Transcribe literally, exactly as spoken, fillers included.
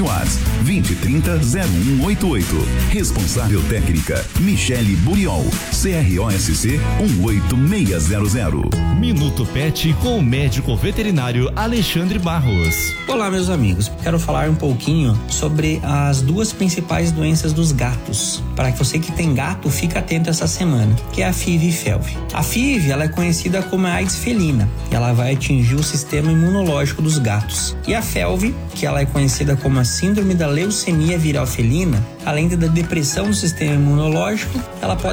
WhatsApp vinte trinta zero um oito oito. Responsável técnica Michele Buriol, C R O S C um oito seis zero zero. Minuto Pet com o médico veterinário Alexandre Barros. Olá, meus amigos. Quero falar um pouquinho sobre as duas principais doenças dos gatos. Para você que tem gato, fica atento essa semana, que é a F I V e F E L V. A F I V, ela é conhecida como a AIDS felina. Ela vai atingir o sistema imunológico dos gatos. E a F E L V, que ela é conhecida como a síndrome da leucemia viral felina, além da depressão do sistema imunológico, ela pode